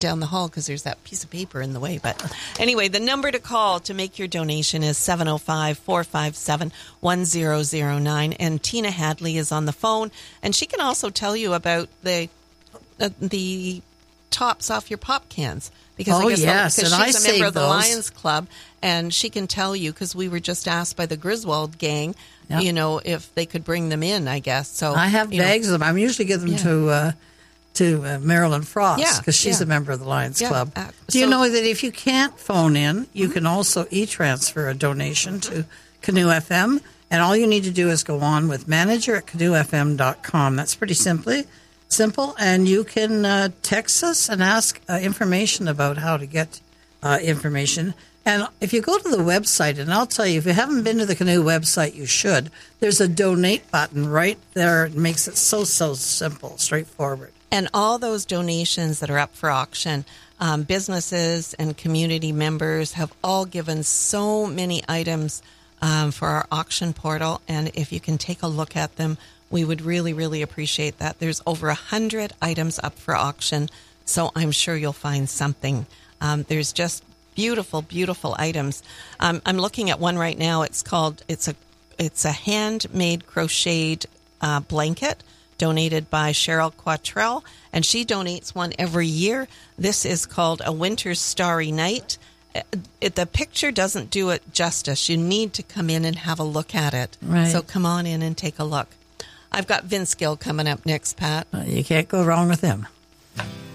down the hall because there's that piece of paper in the way. But anyway, the number to call to make your donation is 705-457-1009. And Tina Hadley is on the phone, and she can also tell you about the tops off your pop cans. Because she's a member of the Lions Club, and she can tell you, because we were just asked by the Griswold gang, if they could bring them in, I guess. So I have bags of them. I usually give them to Marilyn Frost, because she's a member of the Lions Club. Do you know that if you can't phone in, you can also e-transfer a donation to Canoe FM, and all you need to do is go on with manager@canoefm.com. That's pretty simple, and you can text us and ask information about how to get information. And if you go to the website, and I'll tell you, if you haven't been to the Canoe website, you should. There's a donate button right there. It makes it so simple, straightforward. And all those donations that are up for auction, businesses and community members have all given so many items for our auction portal. And if you can take a look at them, we would really, really appreciate that. There's over 100 items up for auction, so I'm sure you'll find something. There's just beautiful, beautiful items. I'm looking at one right now. It's a handmade crocheted blanket donated by Cheryl Quattrell, and she donates one every year. This is called A Winter's Starry Night. The picture doesn't do it justice. You need to come in and have a look at it. Right. So come on in and take a look. I've got Vince Gill coming up next, Pat. You can't go wrong with him.